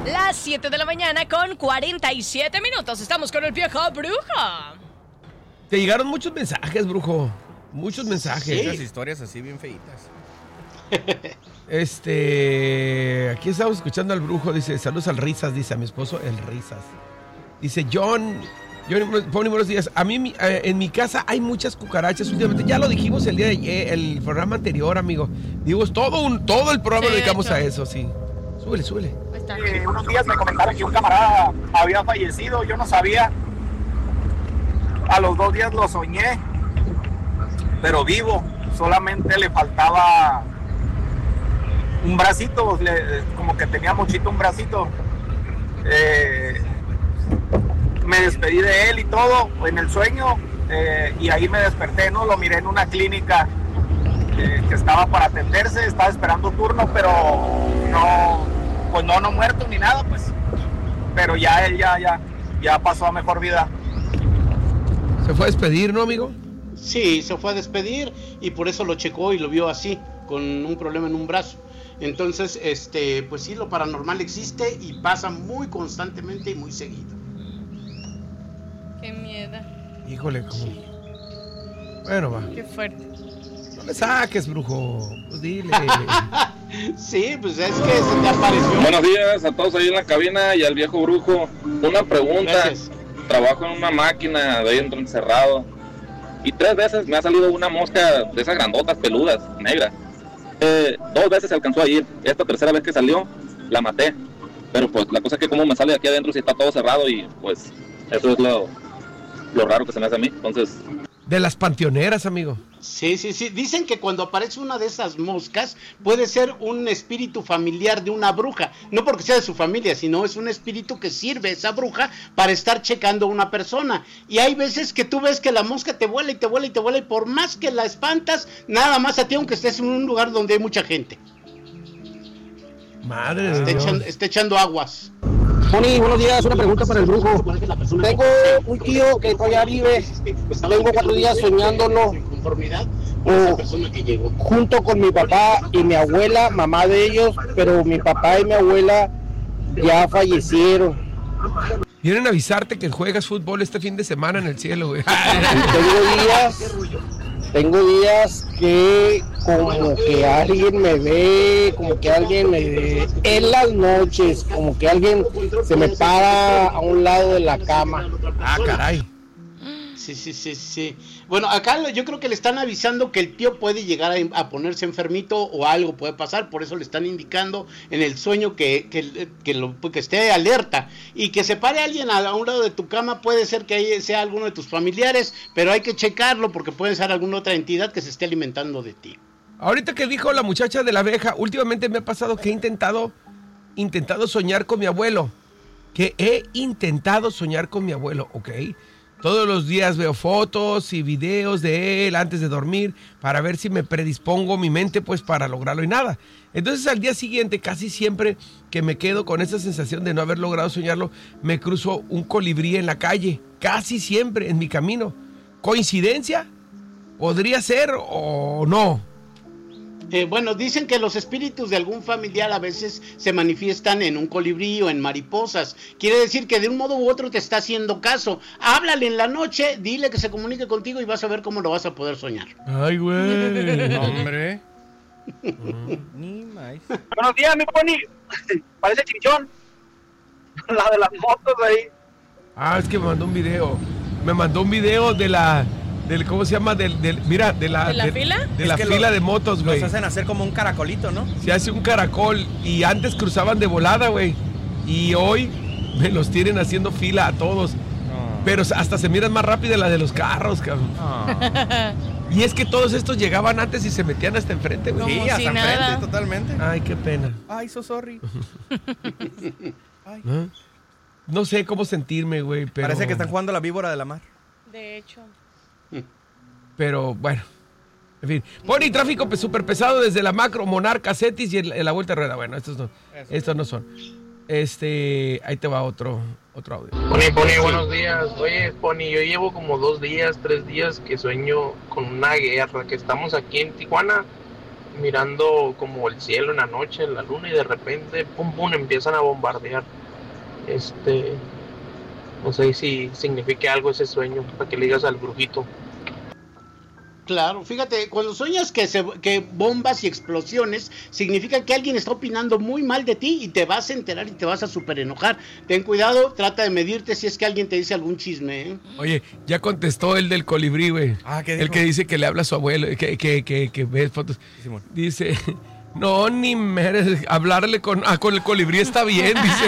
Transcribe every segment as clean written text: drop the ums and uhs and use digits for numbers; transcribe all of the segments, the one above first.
Las 7 de la mañana con 47 minutos. Estamos con el viejo brujo. Te llegaron muchos mensajes, brujo. Muchos mensajes. Sí. Esas historias así bien feitas. Aquí estamos escuchando al brujo. Dice, saludos al Risas, dice a mi esposo, el Risas. Dice, John, Pony, buenos días. A mí, en mi casa hay muchas cucarachas últimamente. Ya lo dijimos el día de el programa anterior, amigo. Digo, todo el programa lo dedicamos a eso, sí. Súbele. Unos días me comentaron que un camarada había fallecido, yo no sabía. A los 2 días lo soñé, pero vivo. Solamente le faltaba un bracito, como que tenía mochito un bracito. Me despedí de él y todo en el sueño, y ahí me desperté, ¿no? Lo miré en una clínica que estaba para atenderse, estaba esperando turno, pero no muerto ni nada, pues. Pero ya él ya pasó a mejor vida. ¿Se fue a despedir, no, amigo? Sí, se fue a despedir y por eso lo checó y lo vio así, con un problema en un brazo. Entonces, pues sí, lo paranormal existe y pasa muy constantemente y muy seguido. Qué miedo. Híjole, ¿cómo? Sí. Bueno, va. Qué fuerte. No le saques, brujo. Pues dile. Sí, pues es que se te apareció. Buenos días a todos ahí en la cabina y al viejo brujo. Una pregunta. Gracias. Trabajo en una máquina de ahí dentro encerrado y 3 veces me ha salido una mosca de esas grandotas peludas, negras. 2 veces se alcanzó a ir. Esta 3ª vez que salió, la maté. Pero pues la cosa es que como me sale de aquí adentro si está todo cerrado y pues eso es lo raro que se me hace a mí. Entonces... De las panteoneras, amigo. Sí. Dicen que cuando aparece una de esas moscas puede ser un espíritu familiar de una bruja. No porque sea de su familia, sino es un espíritu que sirve esa bruja para estar checando a una persona. Y hay veces que tú ves que la mosca te vuela y te vuela y te vuela y por más que la espantas, nada más a ti aunque estés en un lugar donde hay mucha gente. Madre de Dios. Está echando aguas. Moni, buenos días, una pregunta para el brujo. Tengo un tío que todavía vive, tengo 4 días soñándolo junto con mi papá y mi abuela, mamá de ellos, pero mi papá y mi abuela ya fallecieron. Vienen a avisarte que juegas fútbol este fin de semana en el cielo, güey. Tengo días que como que alguien me ve, en las noches, como que alguien se me para a un lado de la cama. Ah, caray. Sí. Bueno, acá yo creo que le están avisando que el tío puede llegar a ponerse enfermito o algo puede pasar, por eso le están indicando en el sueño que esté alerta y que se pare alguien a un lado de tu cama. Puede ser que sea alguno de tus familiares, pero hay que checarlo porque puede ser alguna otra entidad que se esté alimentando de ti. Ahorita que dijo la muchacha de la abeja, últimamente me ha pasado que he intentado soñar con mi abuelo. ¿Ok? Todos los días veo fotos y videos de él antes de dormir para ver si me predispongo mi mente pues para lograrlo y nada. Entonces al día siguiente, casi siempre que me quedo con esa sensación de no haber logrado soñarlo, me cruzo un colibrí en la calle, casi siempre en mi camino. ¿Coincidencia? ¿Podría ser o no? Bueno, dicen que los espíritus de algún familiar a veces se manifiestan en un colibrí o en mariposas. Quiere decir que de un modo u otro te está haciendo caso. Háblale en la noche, dile que se comunique contigo y vas a ver cómo lo vas a poder soñar. Ay, güey. Hombre. Ni más. Buenos días, mi Pony. Parece Chinchón. La de las motos ahí. Ah, es que me mandó un video. Me mandó un video de la... ¿cómo se llama? Mira, de la fila? De la fila de motos, güey. Los hacen hacer como un caracolito, ¿no? Se hace un caracol y antes cruzaban de volada, güey. Y hoy me los tienen haciendo fila a todos. Oh. Pero hasta se miran más rápido la de los carros, cabrón. Oh. Y es que todos estos llegaban antes y se metían hasta enfrente, güey. Sí, hasta enfrente, totalmente. Ay, qué pena. Ay, so sorry. Ay. No sé cómo sentirme, güey, pero... Parece que están jugando la víbora de la mar. De hecho... Pero bueno, en fin. Pony, tráfico súper pesado desde la Macro, Monarca, Cetis y la Vuelta Herrera. Bueno, estos no son. Ahí te va otro audio. Pony, buenos días. Oye, Pony, yo llevo como 2 días, 3 días que sueño con una guerra, que estamos aquí en Tijuana mirando como el cielo en la noche, la luna, y de repente, pum, pum, empiezan a bombardear. No sé si significa algo ese sueño, para que le digas al brujito. Claro, fíjate, cuando sueñas que bombas y explosiones, significa que alguien está opinando muy mal de ti y te vas a enterar y te vas a súper enojar. Ten cuidado, trata de medirte si es que alguien te dice algún chisme, ¿eh? Oye, ya contestó el del colibrí, güey. ¿qué dijo? El que dice que le habla a su abuelo, que ve fotos. Simón. Dice, no, ni mereces, hablarle con el colibrí está bien, dice.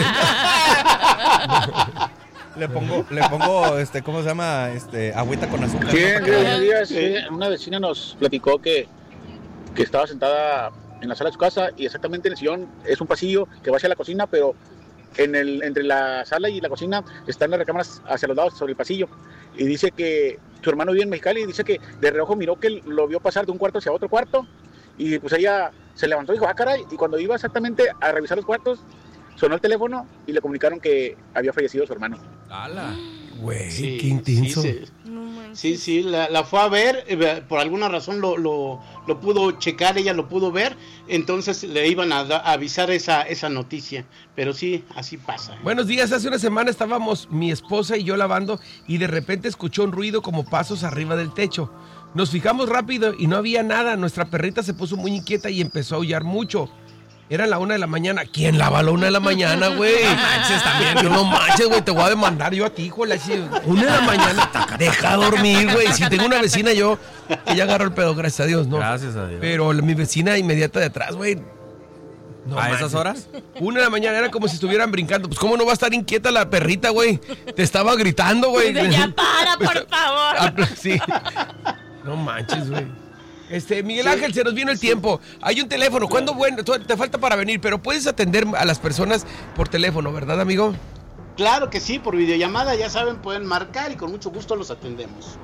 Le pongo, ¿cómo se llama? Agüita con azúcar. Sí, ¿no? buenos días. Una vecina nos platicó que estaba sentada en la sala de su casa y exactamente en el sillón es un pasillo que va hacia la cocina, pero entre la sala y la cocina están las recámaras hacia los lados sobre el pasillo. Y dice que su hermano vive en Mexicali y dice que de reojo miró que lo vio pasar de un cuarto hacia otro cuarto y pues ella se levantó y dijo, caray, y cuando iba exactamente a revisar los cuartos, sonó el teléfono y le comunicaron que había fallecido su hermano. ¡Hala! Güey, Sí, qué intenso. Sí, la fue a ver, por alguna razón lo pudo checar, ella lo pudo ver, entonces le iban a avisar esa noticia, pero sí, así pasa. Buenos días, hace una semana estábamos mi esposa y yo lavando y de repente escuchó un ruido como pasos arriba del techo. Nos fijamos rápido y no había nada, nuestra perrita se puso muy inquieta y empezó a aullar mucho. Era la 1 de la mañana. ¿Quién lava a la 1 de la mañana, güey? No manches también. Yo no manches, güey. Te voy a demandar yo a ti, hijo. 1 de la mañana. Deja dormir, güey. Si tengo una vecina yo, ella agarró el pedo, gracias a Dios, ¿no? Gracias a Dios. Pero mi vecina inmediata de atrás, güey. No ¿A manches. esas horas? 1 de la mañana era como si estuvieran brincando. Pues, ¿cómo no va a estar inquieta la perrita, güey? Te estaba gritando, güey. Ya para, por favor. Sí. No manches, güey. Miguel Ángel, se nos vino el tiempo. Hay un teléfono. ¿Cuándo te falta para venir? Pero puedes atender a las personas por teléfono, ¿verdad, amigo? Claro que sí, por videollamada, ya saben, pueden marcar y con mucho gusto los atendemos.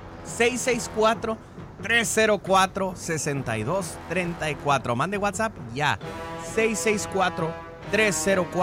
664-304-6234. Mande WhatsApp ya. 664-304